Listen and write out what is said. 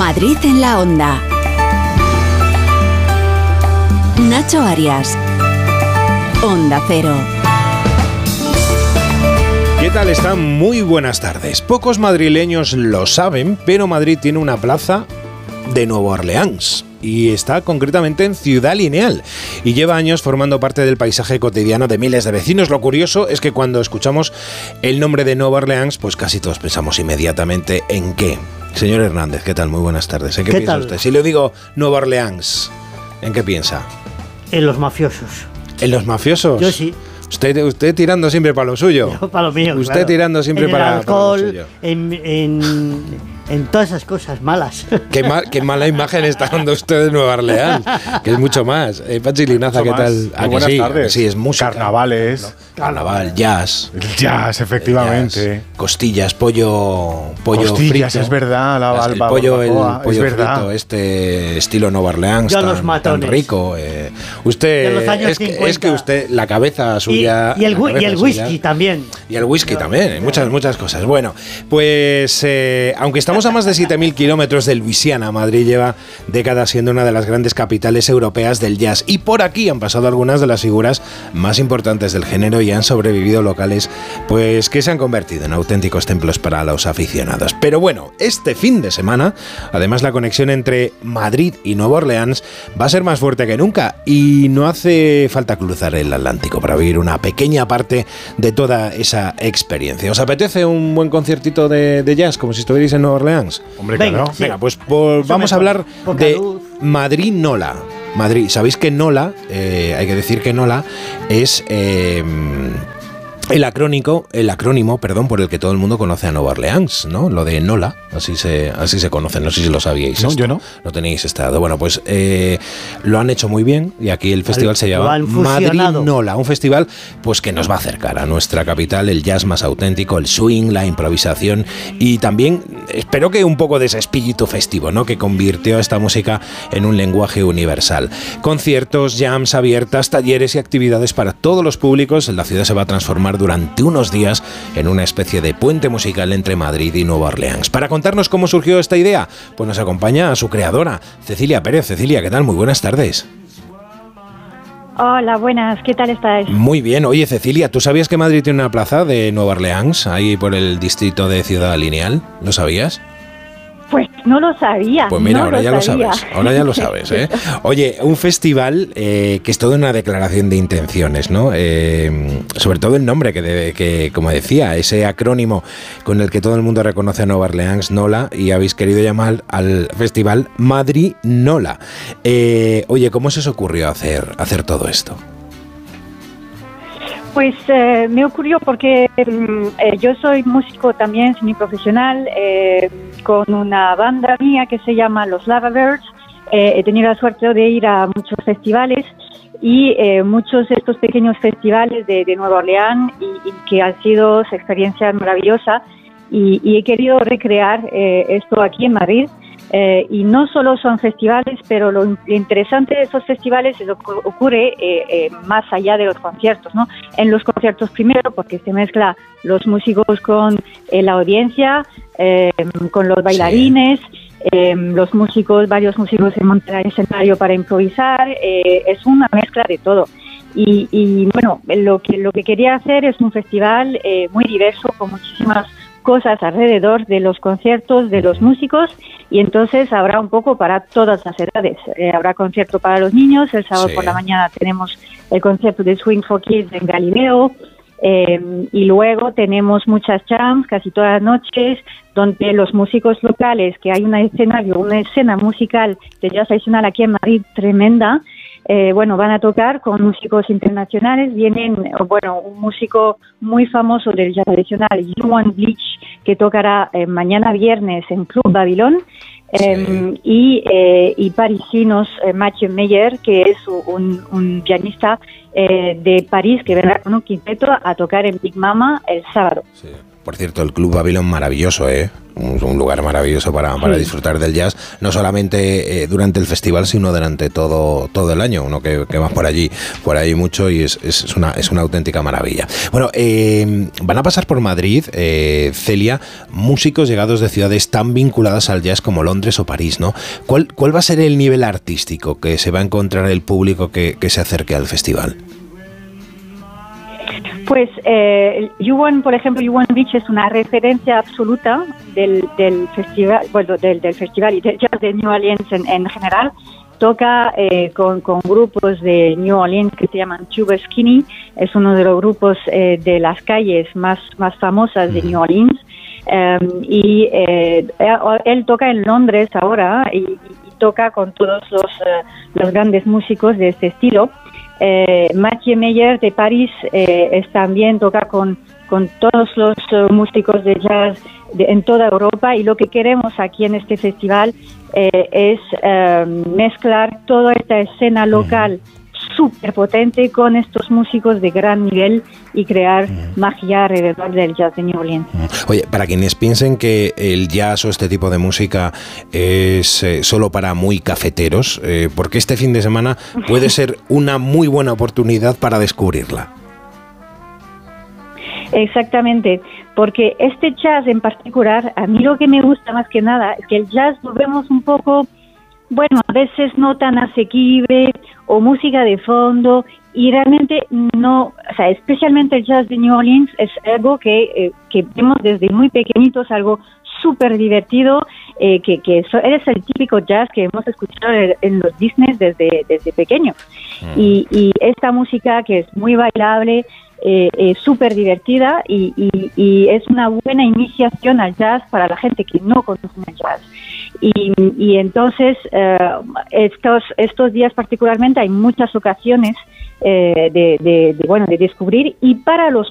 Madrid en la Onda. Nacho Arias. Onda Cero. ¿Qué tal están? Muy buenas tardes. Pocos madrileños lo saben, pero Madrid tiene una plaza de Nueva Orleans y está concretamente en Ciudad Lineal y lleva años formando parte del paisaje cotidiano de miles de vecinos. Lo curioso es que cuando escuchamos el nombre de Nueva Orleans, pues casi todos pensamos inmediatamente en qué. Señor Hernández, ¿qué tal? Muy buenas tardes. ¿En qué piensa usted? Si le digo Nueva Orleans, ¿en qué piensa? En los mafiosos. ¿En los mafiosos? Yo sí. Usted tirando siempre para lo suyo. Yo para lo mío. Usted claro. tirando siempre para el alcohol, lo suyo. En todas esas cosas malas. Qué mala imagen está dando usted de Nueva Orleans, que es mucho más. Pachi Linaza, ¿qué tal? Buenas tardes. Sí, es música. Carnavales. Carnaval, jazz. El jazz, efectivamente. Jazz, costillas, pollo costillas, frito. Es verdad. El pollo es verdad. frito, este estilo Nueva Orleans, Yo los matones. tan rico. De Usted, los años es que usted, la cabeza suya... Y el whisky suya, también. Y el whisky también, muchas cosas. Bueno, pues aunque estamos a más de 7.000 kilómetros de Luisiana, Madrid lleva décadas siendo una de las grandes capitales europeas del jazz. Y por aquí han pasado algunas de las figuras más importantes del género y han sobrevivido locales pues que se han convertido en auténticos templos para los aficionados. Pero bueno, este fin de semana, además la conexión entre Madrid y Nueva Orleans va a ser más fuerte que nunca y no hace falta cruzar el Atlántico para vivir una pequeña parte de toda esa experiencia. ¿Os apetece un buen conciertito de jazz como si estuvierais en Nueva Orleans? Hombre, Venga, claro. sí. Venga, pues vamos a hablar de Madrid Nola. Madrid, sabéis que Nola, hay que decir que Nola es el acrónimo, por el que todo el mundo conoce a Nueva Orleans, ¿no? Lo de Nola, así se conoce, no sé si lo sabíais. No, esto. yo no. Lo tenéis estado. Bueno, pues lo han hecho muy bien y aquí el festival se Lo llama han Madrid fusionado. Nola, un festival pues que nos va a acercar a nuestra capital, el jazz más auténtico, el swing, la improvisación y también espero que un poco de ese espíritu festivo, ¿no? Que convirtió esta música en un lenguaje universal. Conciertos, jams abiertas, talleres y actividades para todos los públicos. La ciudad se va a transformar durante unos días en una especie de puente musical entre Madrid y Nueva Orleans. Para contarnos cómo surgió esta idea, pues nos acompaña a su creadora, Cecilia Pérez. Cecilia, ¿qué tal? Muy buenas tardes. Hola, buenas, ¿qué tal estáis? Muy bien. Oye, Cecilia, ¿tú sabías que Madrid tiene una plaza de Nueva Orleans ahí por el distrito de Ciudad Lineal? ¿Lo sabías? Pues no lo sabía. Pues mira, no ahora ya lo sabes. Ahora ya lo sabes, ¿eh? Oye, un festival que es toda una declaración de intenciones, ¿no? Sobre todo el nombre que, como decía, ese acrónimo con el que todo el mundo reconoce a Nueva Orleans, Nola, y habéis querido llamar al festival Madrid Nola. Oye, ¿cómo se os ocurrió hacer todo esto? Pues me ocurrió porque yo soy músico también, semiprofesional, con una banda mía que se llama Los Lava Birds. He tenido la suerte de ir a muchos festivales y muchos de estos pequeños festivales de Nueva Orleans y que han sido experiencias maravillosas y he querido recrear esto aquí en Madrid. Y no solo son festivales, pero lo interesante de esos festivales es lo que ocurre más allá de los conciertos, ¿no? En los conciertos primero, porque se mezcla los músicos con la audiencia, con los bailarines, varios músicos se montan al escenario para improvisar, es una mezcla de todo. Y bueno, lo que quería hacer es un festival muy diverso, con muchísimas cosas alrededor de los conciertos de los músicos y entonces habrá un poco para todas las edades. Habrá concierto para los niños, el sábado por la mañana tenemos el concierto de Swing for Kids en Galileo y luego tenemos muchas jams casi todas las noches donde los músicos locales, que hay una escena musical de jazz tradicional aquí en Madrid tremenda. Van a tocar con músicos internacionales. Vienen, un músico muy famoso del jazz tradicional, Joan Bleach, que tocará mañana viernes en Club Babilón, y parisinos, Mathieu Meyer, que es un pianista de París, que vendrá con un quinteto a tocar en Big Mama el sábado. Sí. Por cierto, el Club Babylon maravilloso, ¿eh? Un lugar maravilloso para disfrutar del jazz, no solamente durante el festival, sino durante todo el año. Uno que va por allí mucho y es una auténtica maravilla. Bueno, van a pasar por Madrid, Celia, músicos llegados de ciudades tan vinculadas al jazz como Londres o París, ¿no? ¿Cuál va a ser el nivel artístico que se va a encontrar el público que se acerque al festival? Pues por ejemplo, U1 Beach es una referencia absoluta del festival, bueno, del festival y del jazz de New Orleans en general. Toca con grupos de New Orleans que se llaman Tuba Skinny, es uno de los grupos de las calles más famosas de New Orleans. Él toca en Londres ahora y toca con todos los grandes músicos de este estilo. Mathieu Meyer de París también toca con todos los músicos de jazz en toda Europa, y lo que queremos aquí en este festival es mezclar toda esta escena local súper potente con estos músicos de gran nivel y crear magia alrededor del jazz de New Orleans. Oye, para quienes piensen que el jazz o este tipo de música es solo para muy cafeteros, porque este fin de semana puede ser una muy buena oportunidad para descubrirla. Exactamente, porque este jazz en particular, a mí lo que me gusta más que nada es que el jazz lo vemos un poco, bueno, a veces no tan asequible o música de fondo, y realmente no, o sea, especialmente el jazz de New Orleans es algo que vemos desde muy pequeñitos, algo súper divertido, es el típico jazz que hemos escuchado en los Disney desde pequeño. Y esta música que es muy bailable, súper divertida y es una buena iniciación al jazz para la gente que no conoce el jazz. Y entonces estos días particularmente hay muchas ocasiones de descubrir, y para los